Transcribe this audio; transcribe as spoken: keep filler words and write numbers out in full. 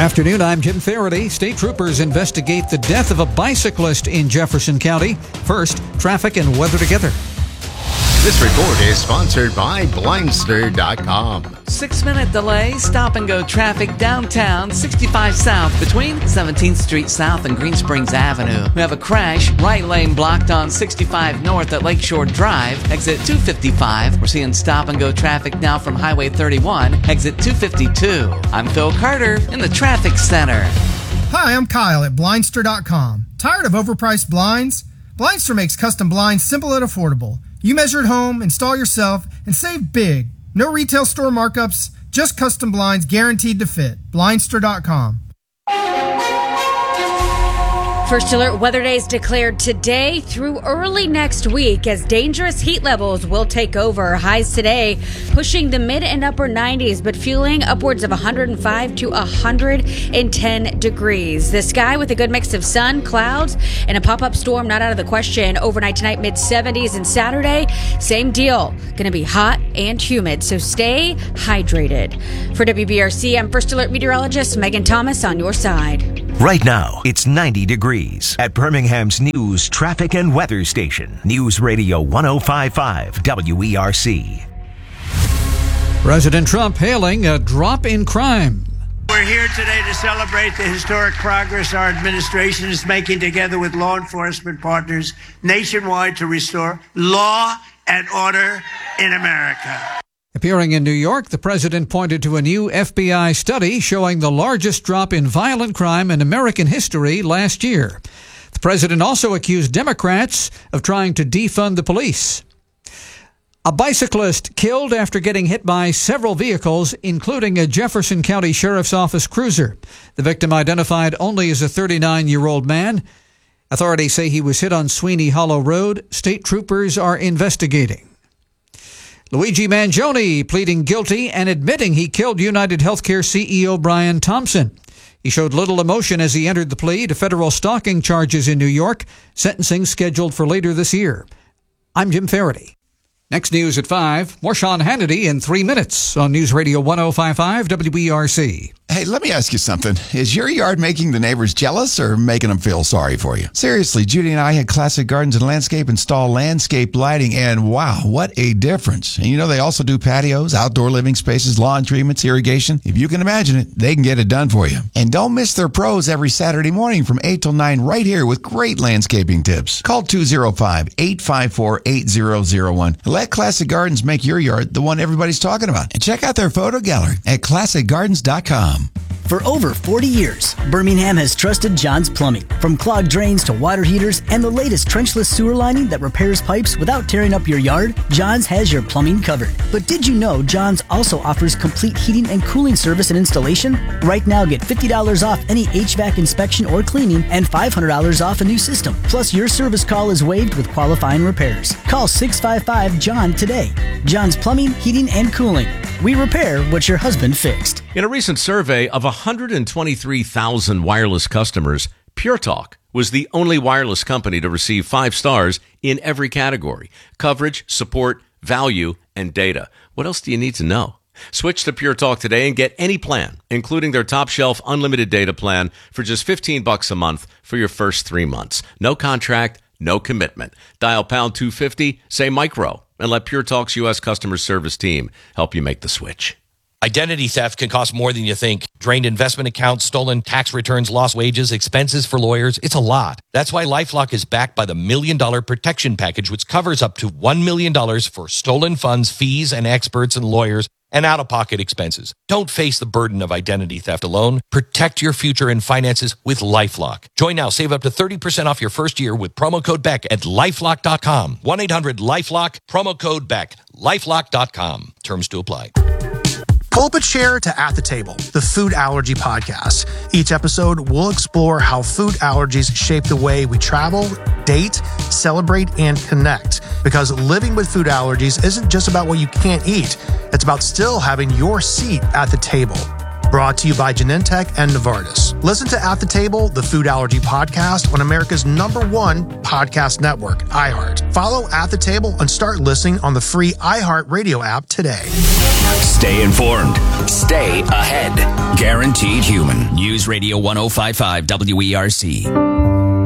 Afternoon, I'm Jim Faraday. State troopers investigate the death of a bicyclist in Jefferson County. First, traffic and weather together. This report is sponsored by Blindster dot com. Six-minute delay, stop-and-go traffic downtown, sixty-five South between seventeenth Street South and Green Springs Avenue. We have a crash, right lane blocked on sixty-five North at Lakeshore Drive, exit two fifty-five. We're seeing stop-and-go traffic now from Highway thirty-one, exit two fifty-two. I'm Phil Carter in the Traffic Center. Hi, I'm Kyle at Blindster dot com. Tired of overpriced blinds? Blindster makes custom blinds simple and affordable. You measure at home, install yourself, and save big. No retail store markups, just custom blinds guaranteed to fit. Blindster dot com. First alert weather days declared today through early next week as dangerous heat levels will take over. Highs today pushing the mid and upper nineties, but feeling upwards of one hundred five to one hundred ten degrees. The sky with a good mix of sun, clouds, and a pop-up storm not out of the question. Overnight tonight, mid seventies, and Saturday, same deal. Going to be hot and humid, so stay hydrated. For W B R C, I'm First Alert meteorologist Megan Thomas on your side. Right now, it's ninety degrees at Birmingham's news, traffic, and weather station. News Radio one oh five point five W E R C. President Trump hailing a drop in crime. We're here today to celebrate the historic progress our administration is making together with law enforcement partners nationwide to restore law and order in America. Appearing in New York, the president pointed to a new F B I study showing the largest drop in violent crime in American history last year. The president also accused Democrats of trying to defund the police. A bicyclist killed after getting hit by several vehicles, including a Jefferson County Sheriff's Office cruiser. The victim identified only as a thirty-nine-year-old man. Authorities say he was hit on Sweeney Hollow Road. State troopers are investigating. Luigi Mangione pleading guilty and admitting he killed United Healthcare C E O Brian Thompson. He showed little emotion as he entered the plea to federal stalking charges in New York, sentencing scheduled for later this year. I'm Jim Faraday. Next news at five, more Sean Hannity in three minutes on News Radio one oh five point five W E R C. Hey, let me ask you something. Is your yard making the neighbors jealous or making them feel sorry for you? Seriously, Judy and I had Classic Gardens and Landscape install landscape lighting, and wow, what a difference. And you know, they also do patios, outdoor living spaces, lawn treatments, irrigation. If you can imagine it, they can get it done for you. And don't miss their pros every Saturday morning from eight till nine right here with great landscaping tips. Call two oh five, eight five four, eight oh oh one. Let Classic Gardens make your yard the one everybody's talking about. And check out their photo gallery at classic gardens dot com. For over forty years, Birmingham has trusted John's Plumbing. From clogged drains to water heaters and the latest trenchless sewer lining that repairs pipes without tearing up your yard, John's has your plumbing covered. But did you know John's also offers complete heating and cooling service and installation? Right now, get fifty dollars off any H V A C inspection or cleaning and five hundred dollars off a new system. Plus, your service call is waived with qualifying repairs. Call six five five, John today. John's Plumbing, Heating, and Cooling. We repair what your husband fixed. In a recent survey of one hundred twenty-three thousand wireless customers, Pure Talk was the only wireless company to receive five stars in every category: coverage, support, value, and data. What else do you need to know? Switch to Pure Talk today and get any plan, including their top shelf unlimited data plan for just fifteen bucks a month for your first three months. No contract, no commitment. Dial pound two fifty, say micro, and let Pure Talk's U S customer service team help you make the switch. Identity theft can cost more than you think. Drained investment accounts, stolen tax returns, lost wages, expenses for lawyers. It's a lot. That's why LifeLock is backed by the Million Dollar Protection Package, which covers up to one million dollars for stolen funds, fees, and experts and lawyers, and out-of-pocket expenses. Don't face the burden of identity theft alone. Protect your future and finances with LifeLock. Join now. Save up to thirty percent off your first year with promo code Beck at lifelock dot com. one eight hundred lifelock, promo code Beck, lifelock dot com. Terms to apply. Pull-up a chair to At the Table, the food allergy podcast. Each episode, we'll explore how food allergies shape the way we travel, date, celebrate, and connect. Because living with food allergies isn't just about what you can't eat. It's about still having your seat at the table. Brought to you by Genentech and Novartis. Listen to At the Table, the Food Allergy Podcast on America's number one podcast network, iHeart. Follow At the Table and start listening on the free iHeart Radio app today. Stay informed. Stay ahead. Guaranteed Human. News Radio ten fifty-five W E R C.